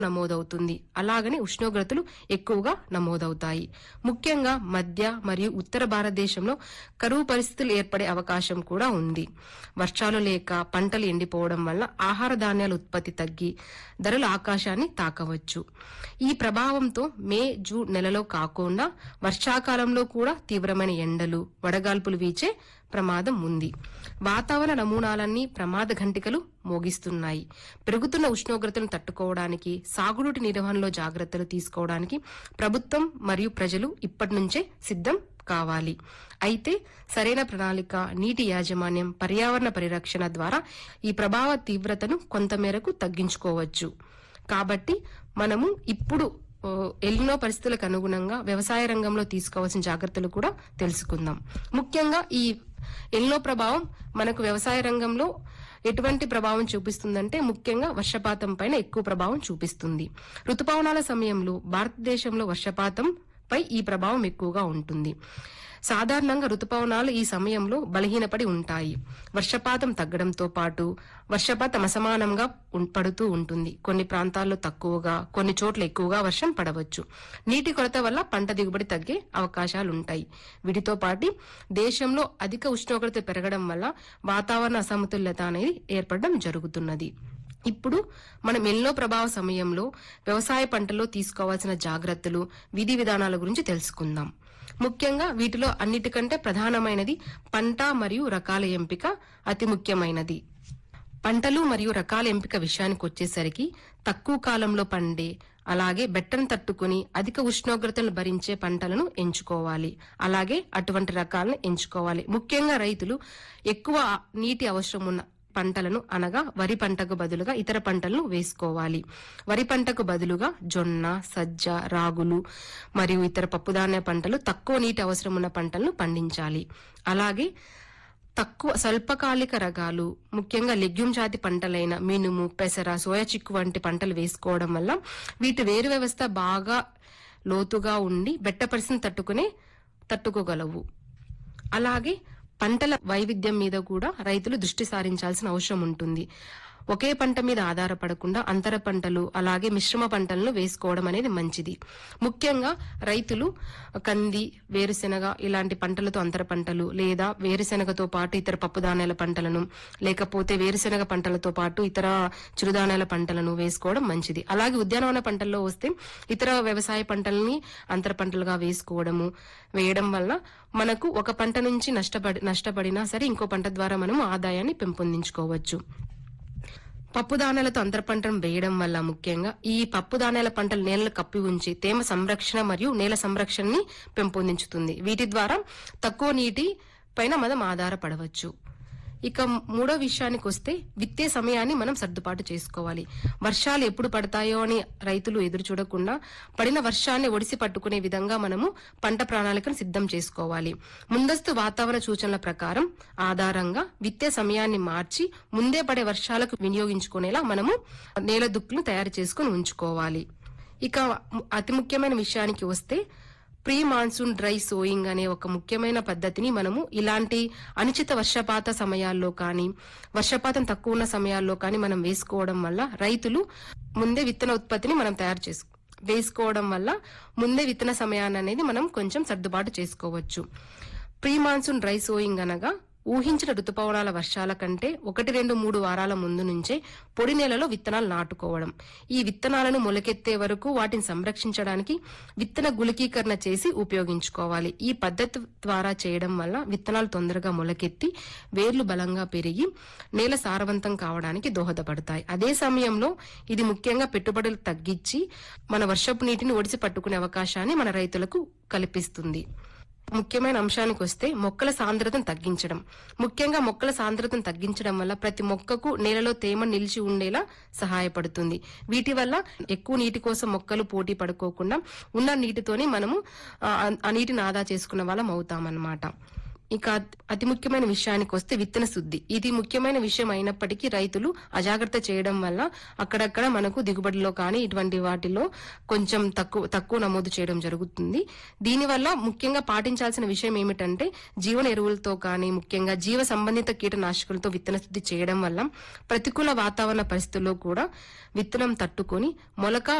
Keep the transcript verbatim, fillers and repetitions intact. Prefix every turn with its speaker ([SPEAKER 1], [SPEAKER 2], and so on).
[SPEAKER 1] నమోదవుతుంది. అలాగని ఉష్ణోగ్రతలు ఎక్కువగా నమోదవుతాయి. ముఖ్యంగా మధ్య మరియు ఉత్తర భారతదేశంలో కరువు పరిస్థితులు ఏర్పడే అవకాశం కూడా ఉంది. వర్షాలు లేక పంటలు ఎండిపోవడం వల్ల ఆహార ధాన్యాల ఉత్పత్తి తగ్గి ధరలు ఆకాశాన్ని తాకవచ్చు. ఈ ప్రభావంతో మే జూన్ నెలలో కాకుండా వర్షాకాలంలో కూడా తీవ్రమైన ఎండలు, వడగాల్పులు వీచే ప్రమాదం ఉంది. వాతావరణ నమూనాలన్నీ ప్రమాద ఘంటికలు మోగిస్తున్నాయి. పెరుగుతున్న ఉష్ణోగ్రతలను తట్టుకోవడానికి, సాగునీటి నిర్వహణలో జాగ్రత్తలు తీసుకోవడానికి ప్రభుత్వం మరియు ప్రజలు ఇప్పటి నుంచే సిద్ధం కావాలి. అయితే సరైన ప్రణాళిక, నీటి యాజమాన్యం, పర్యావరణ పరిరక్షణ ద్వారా ఈ ప్రభావ తీవ్రతను కొంతమేరకు తగ్గించుకోవచ్చు. కాబట్టి మనము ఇప్పుడు ఎల్నినో పరిస్థితులకు అనుగుణంగా వ్యవసాయ రంగంలో తీసుకోవాల్సిన జాగ్రత్తలు కూడా తెలుసుకుందాం. ముఖ్యంగా ఈ ఎల్నినో ప్రభావం మనకు వ్యవసాయ రంగంలో ఎటువంటి ప్రభావం చూపిస్తుందంటే ముఖ్యంగా వర్షపాతం పైన ఎక్కువ ప్రభావం చూపిస్తుంది. ఋతుపవనాల సమయంలో భారతదేశంలో వర్షపాతం పై ఈ ప్రభావం ఎక్కువగా ఉంటుంది. సాధారణంగా ఋతుపవనాలు ఈ సమయంలో బలహీనపడి ఉంటాయి. వర్షపాతం తగ్గడంతో పాటు వర్షపాతం అసమానంగా పడుతూ ఉంటుంది. కొన్ని ప్రాంతాల్లో తక్కువగా, కొన్ని చోట్ల ఎక్కువగా వర్షం పడవచ్చు. నీటి కొరత వల్ల పంట దిగుబడి తగ్గే అవకాశాలుంటాయి. వీటితో పాటు దేశంలో అధిక ఉష్ణోగ్రత పెరగడం వల్ల వాతావరణ అసమతుల్యత అనేది ఏర్పడడం జరుగుతున్నది. ఇప్పుడు మనం ఎల్నినో ప్రభావ సమయంలో వ్యవసాయ పంటల్లో తీసుకోవాల్సిన జాగ్రత్తలు, విధి విధానాల గురించి తెలుసుకుందాం. ముఖ్యంగా వీటిలో అన్నిటికంటే ప్రధానమైనది పంట మరియు రకాల ఎంపిక అతి ముఖ్యమైనది. పంటలు మరియు రకాల ఎంపిక విషయానికి వచ్చేసరికి తక్కువ కాలంలో పండే, అలాగే బెట్టను తట్టుకుని అధిక ఉష్ణోగ్రతలు భరించే పంటలను ఎంచుకోవాలి. అలాగే అటువంటి రకాలను ఎంచుకోవాలి. ముఖ్యంగా రైతులు ఎక్కువ నీటి అవసరం ఉన్న పంటలను అనగా వరి పంటకు బదులుగా ఇతర పంటలను వేసుకోవాలి. వరి పంటకు బదులుగా జొన్న, సజ్జ, రాగులు మరియు ఇతర పప్పుధాన్య పంటలు, తక్కువ నీటి అవసరం ఉన్న పంటలను పండించాలి. అలాగే తక్కువ స్వల్పకాలిక రకాలు, ముఖ్యంగా లెగ్యూమ్ జాతి పంటలైన మినుము, పెసర, సోయా చిక్కు వంటి పంటలు వేసుకోవడం వల్ల వీటి వేరు వ్యవస్థ బాగా లోతుగా ఉండి బెట్ట పరిస్థితిని తట్టుకునే తట్టుకోగలవు. అలాగే పంటల వైవిధ్యం మీద కూడా రైతులు దృష్టి సారించాల్సిన అవసరం ఉంటుంది. ఒకే పంట మీద ఆధారపడకుండా అంతర పంటలు, అలాగే మిశ్రమ పంటలను వేసుకోవడం అనేది మంచిది. ముఖ్యంగా రైతులు కంది, వేరుశెనగ ఇలాంటి పంటలతో అంతర పంటలు, లేదా వేరుశెనగతో పాటు ఇతర పప్పుధాన్యాల పంటలను, లేకపోతే వేరుశెనగ పంటలతో పాటు ఇతర చిరుధాన్యాల పంటలను వేసుకోవడం మంచిది. అలాగే ఉద్యానవన పంటల్లో వస్తే ఇతర వ్యవసాయ పంటలని అంతర పంటలుగా వేసుకోవడము వేయడం వల్ల మనకు ఒక పంట నుంచి నష్టపడి నష్టపడినా సరే ఇంకో పంట ద్వారా మనం ఆదాయాన్ని పెంపొందించుకోవచ్చు. పప్పు ధాన్యాలతో అంతర పంటను వేయడం వల్ల ముఖ్యంగా ఈ పప్పు ధాన్యాల పంటలు నేలను కప్పి ఉంచి తేమ సంరక్షణ మరియు నేల సంరక్షణని పెంపొందించుతుంది. వీటి ద్వారా తక్కువ నీటి పైన మనం ఆధారపడవచ్చు. ఇక మూడో విషయానికి వస్తే విత్తే సమయాన్ని మనం సర్దుబాటు చేసుకోవాలి. వర్షాలు ఎప్పుడు పడతాయో అని రైతులు ఎదురు చూడకుండా పడిన వర్షాన్ని ఒడిసి పట్టుకునే విధంగా మనము పంట ప్రణాళికను సిద్ధం చేసుకోవాలి. ముందస్తు వాతావరణ సూచనల ప్రకారం ఆధారంగా విత్తే సమయాన్ని మార్చి ముందే పడే వర్షాలకు వినియోగించుకునేలా మనము నేల దుక్కులు తయారు చేసుకుని ఉంచుకోవాలి. ఇక అతి ముఖ్యమైన విషయానికి వస్తే ప్రీ మాన్సూన్ డ్రై సోయింగ్ అనే ఒక ముఖ్యమైన పద్ధతిని మనము ఇలాంటి అనిశ్చిత వర్షపాత సమయాల్లో కానీ, వర్షపాతం తక్కువ ఉన్న సమయాల్లో కానీ మనం వేసుకోవడం వల్ల రైతులు ముందే విత్తన ఉత్పత్తిని మనం తయారు చేసుకో వేసుకోవడం వల్ల ముందే విత్తన సమయాన్ని అనేది మనం కొంచెం సర్దుబాటు చేసుకోవచ్చు. ప్రీ మాన్సూన్ డ్రై సోయింగ్ అనగా ఊహించిన ఋతుపవనాల వర్షాల కంటే ఒకటి రెండు మూడు వారాల ముందు నుంచే పొడి నేలలో విత్తనాలు నాటుకోవడం. ఈ విత్తనాలను మొలకెత్తే వరకు వాటిని సంరక్షించడానికి విత్తన గుళికీకరణ చేసి ఉపయోగించుకోవాలి. ఈ పద్ధతి ద్వారా చేయడం వల్ల విత్తనాలు తొందరగా మొలకెత్తి వేర్లు బలంగా పెరిగి నేల సారవంతం కావడానికి దోహదపడతాయి. అదే సమయంలో ఇది ముఖ్యంగా పెట్టుబడులు తగ్గించి మన వర్షపు నీటిని ఒడిసి పట్టుకునే అవకాశాన్ని మన రైతులకు కల్పిస్తుంది. ముఖ్యమైన అంశానికి వస్తే మొక్కల సాంద్రతను తగ్గించడం. ముఖ్యంగా మొక్కల సాంద్రతను తగ్గించడం వల్ల ప్రతి మొక్కకు నేలలో తేమ నిలిచి ఉండేలా సహాయపడుతుంది. వీటి వల్ల ఎక్కువ నీటి కోసం మొక్కలు పోటీ పడుకోకుండా ఉన్న నీటితోనే మనము ఆ నీటిని ఆదా చేసుకున్న వాళ్ళం అవుతామన్నమాట. ఇక అతి ముఖ్యమైన విషయానికి వస్తే విత్తన శుద్ధి. ఇది ముఖ్యమైన విషయం అయినప్పటికీ రైతులు అజాగ్రత్త చేయడం వల్ల అక్కడక్కడ మనకు దిగుబడిలో కానీ ఇటువంటి వాటిలో కొంచెం తక్కువ తక్కువ నమోదు చేయడం జరుగుతుంది. దీనివల్ల ముఖ్యంగా పాటించాల్సిన విషయం ఏమిటంటే జీవన ఎరువులతో కానీ ముఖ్యంగా జీవ సంబంధిత కీటనాశకులతో విత్తన శుద్ధి చేయడం వల్ల ప్రతికూల వాతావరణ పరిస్థితుల్లో కూడా విత్తనం తట్టుకొని మొలక